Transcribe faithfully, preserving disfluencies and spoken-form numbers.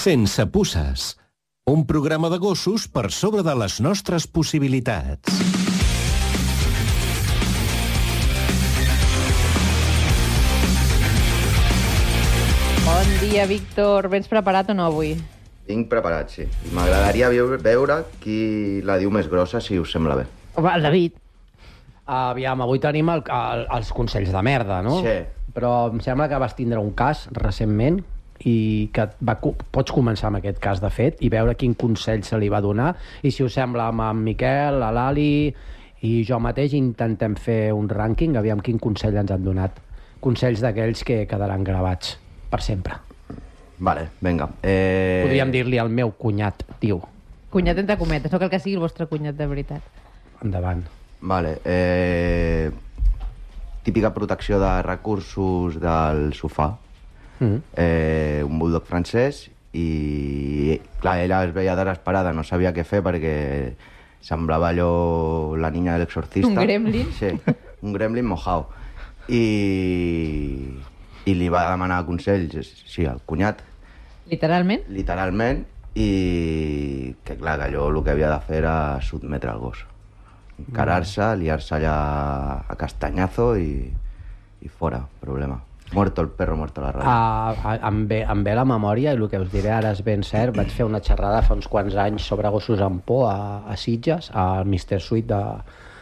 Sense puces. Un programa de gossos per sobre de les nostres possibilitats. Bon dia, Víctor. Vens preparat o no avui? Vinc preparat, sí. M'agradaria veure qui la diu més grossa, si us sembla bé. Va, el David. Aviam, avui tenim el, el, els consells de merda, no? Sí. Però em sembla que vas tindre un cas recentment i que va, pots començar amb aquest cas, de fet, i veure quin consell se li va donar. I si us sembla, amb en Miquel, l'Ali i jo mateix intentem fer un rànquing, aviam quin consell ens han donat. Consells d'aquells que quedaran gravats per sempre. Vale, vinga. Eh... Podríem dir-li al meu cunyat, tio. Cunyat entre cometes, no cal que sigui el vostre cunyat de veritat. Endavant. Vale. Eh... Típica protecció de recursos del sofà. Mm. Eh, un bulldog francès i, clar, ella es veia desesperada, no sabia què fer perquè semblava allò la niña de l'exorcista. Un gremlin? Sí, un gremlin mojado. I, i li va demanar consells, sí, al cunyat. Literalment? Literalment, i que clar, que allò el que havia de fer era sotmetre el gos. Encarar-se, liar-se allà a castanyazo i, i fora, problema. Muerto el perro, muerto la rata. Uh, em, ve, em ve la memòria, i el que us diré ara és ben cert. Vaig fer una xerrada fa uns quants anys sobre gossos amb por a, a Sitges, al mister Sweet de,